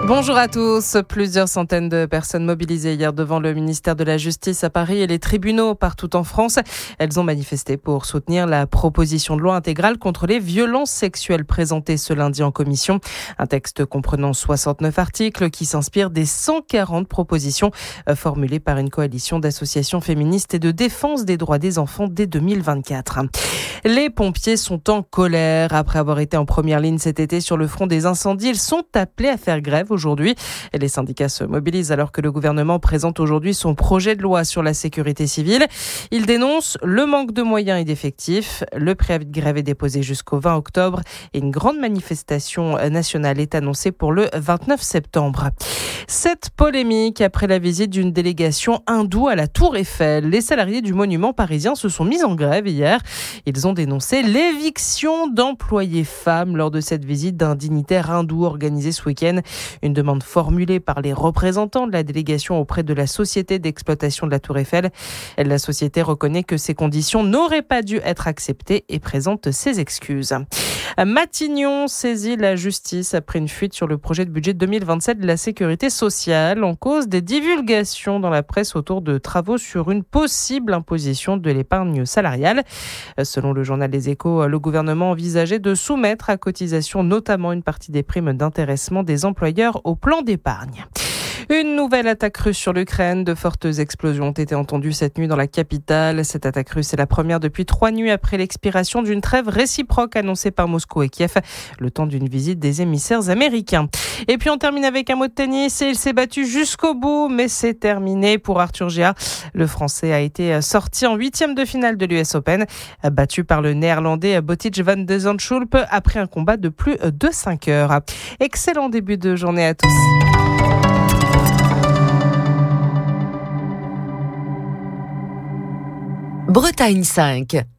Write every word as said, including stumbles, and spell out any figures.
Bonjour à tous. Plusieurs centaines de personnes mobilisées hier devant le ministère de la Justice à Paris et les tribunaux partout en France. Elles ont manifesté pour soutenir la proposition de loi intégrale contre les violences sexuelles présentée ce lundi en commission. Un texte comprenant soixante-neuf articles qui s'inspire des cent quarante propositions formulées par une coalition d'associations féministes et de défense des droits des enfants dès deux mille vingt-quatre. Les pompiers sont en colère. Après avoir été en première ligne cet été sur le front des incendies, ils sont appelés à faire grève aujourd'hui. Et les syndicats se mobilisent alors que le gouvernement présente aujourd'hui son projet de loi sur la sécurité civile. Ils dénoncent le manque de moyens et d'effectifs. Le préavis de grève est déposé jusqu'au vingt octobre et une grande manifestation nationale est annoncée pour le vingt-neuf septembre. Cette polémique après la visite d'une délégation hindoue à la Tour Eiffel. Les salariés du monument parisien se sont mis en grève hier. Ils ont dénoncé l'éviction d'employés femmes lors de cette visite d'un dignitaire hindou organisée ce week-end. Une demande formulée par les représentants de la délégation auprès de la société d'exploitation de la Tour Eiffel. La société reconnaît que ces conditions n'auraient pas dû être acceptées et présente ses excuses. Matignon saisit la justice après une fuite sur le projet de budget deux mille vingt-sept de la sécurité sociale en cause des divulgations dans la presse autour de travaux sur une possible imposition de l'épargne salariale. Selon le journal Les Échos, le gouvernement envisageait de soumettre à cotisation notamment une partie des primes d'intéressement des employeurs au plan d'épargne. Une nouvelle attaque russe sur l'Ukraine. De fortes explosions ont été entendues cette nuit dans la capitale. Cette attaque russe est la première depuis trois nuits après l'expiration d'une trêve réciproque annoncée par Moscou et Kiev, le temps d'une visite des émissaires américains. Et puis on termine avec un mot de tennis. Et il s'est battu jusqu'au bout, mais c'est terminé pour Arthur Gia. Le Français a été sorti en huitième de finale de l'U S Open, battu par le Néerlandais Botic van de Zandschulp après un combat de plus de cinq heures. Excellent début de journée à tous. Bretagne cinq.